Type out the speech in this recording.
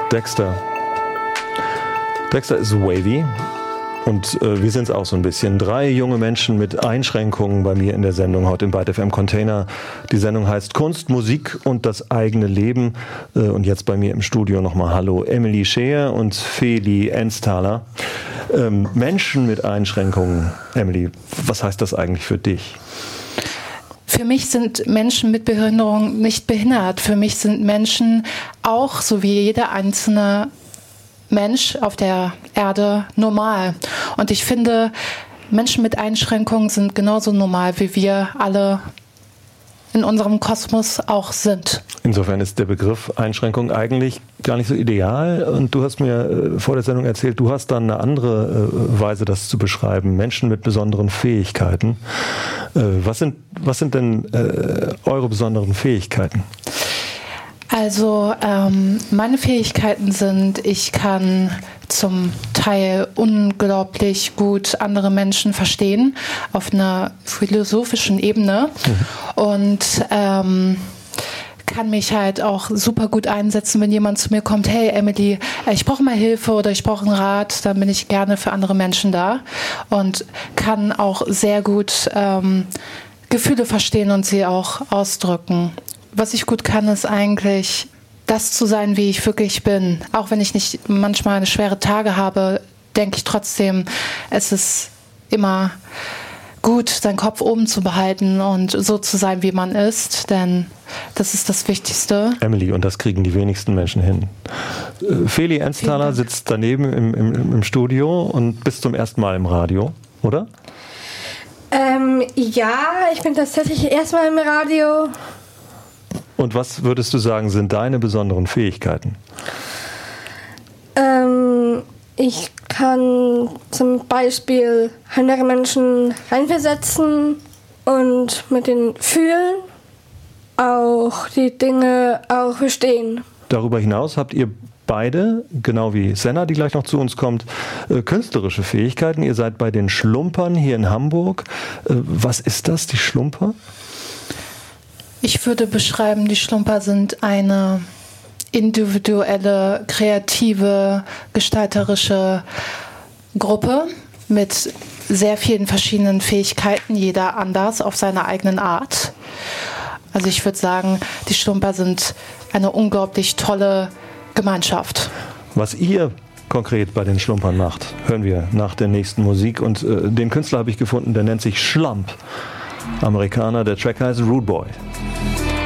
Dexter. Dexter ist wavy und wir sind es auch so ein bisschen. 3 junge Menschen mit Einschränkungen bei mir in der Sendung heute im Byte FM Container. Die Sendung heißt Kunst, Musik und das eigene Leben. Und jetzt bei mir im Studio nochmal hallo Emily Scheer und Feli Ensthaler. Menschen mit Einschränkungen. Emily, was heißt das eigentlich für dich? Für mich sind Menschen mit Behinderung nicht behindert. Für mich sind Menschen auch, so wie jeder einzelne Mensch auf der Erde, normal. Und ich finde, Menschen mit Einschränkungen sind genauso normal, wie wir alle in unserem Kosmos auch sind. Insofern ist der Begriff Einschränkung eigentlich gar nicht so ideal. Und du hast mir vor der Sendung erzählt, du hast dann eine andere Weise, das zu beschreiben. Menschen mit besonderen Fähigkeiten. Was sind denn eure besonderen Fähigkeiten? Also meine Fähigkeiten sind, ich kann zum Teil unglaublich gut andere Menschen verstehen auf einer philosophischen Ebene und kann mich halt auch super gut einsetzen, wenn jemand zu mir kommt, hey Emily, ich brauche mal Hilfe oder ich brauche einen Rat, dann bin ich gerne für andere Menschen da und kann auch sehr gut Gefühle verstehen und sie auch ausdrücken. Was ich gut kann, ist eigentlich das zu sein, wie ich wirklich bin. Auch wenn ich nicht manchmal schwere Tage habe, denke ich trotzdem, es ist immer gut, seinen Kopf oben zu behalten und so zu sein, wie man ist, denn das ist das Wichtigste. Emily, und das kriegen die wenigsten Menschen hin. Feli Ensthaler sitzt daneben im Studio und bist zum ersten Mal im Radio, oder? Ja, ich bin tatsächlich erstmal im Radio. Und was würdest du sagen, sind deine besonderen Fähigkeiten? Ich kann zum Beispiel andere Menschen reinversetzen und mit denen fühlen, auch die Dinge auch verstehen. Darüber hinaus habt ihr beide, genau wie Senna, die gleich noch zu uns kommt, künstlerische Fähigkeiten. Ihr seid bei den Schlumpern hier in Hamburg. Was ist das, die Schlumper? Ich würde beschreiben, die Schlumper sind eine individuelle, kreative, gestalterische Gruppe mit sehr vielen verschiedenen Fähigkeiten, jeder anders auf seine eigenen Art. Also ich würde sagen, die Schlumper sind eine unglaublich tolle Gemeinschaft. Was ihr konkret bei den Schlumpern macht, hören wir nach der nächsten Musik. Und den Künstler habe ich gefunden, der nennt sich Schlump. Amerikaner, der Track heißt Rude Boy.